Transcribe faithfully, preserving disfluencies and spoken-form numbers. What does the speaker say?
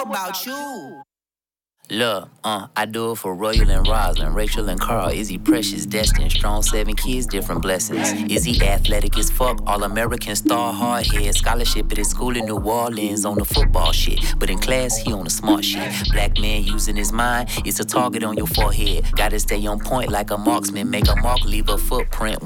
about you? Look, uh, I do it for Royal and Roslyn, Rachel and Carl, Izzy Precious, Destin, strong seven kids, different blessings. Izzy athletic as fuck, all-American star, hard head, scholarship at his school in New Orleans on the football shit, but in class he on the smart shit. Black man using his mind, it's a target on your forehead. Gotta stay on point like a marksman, make a mark, leave a footprint.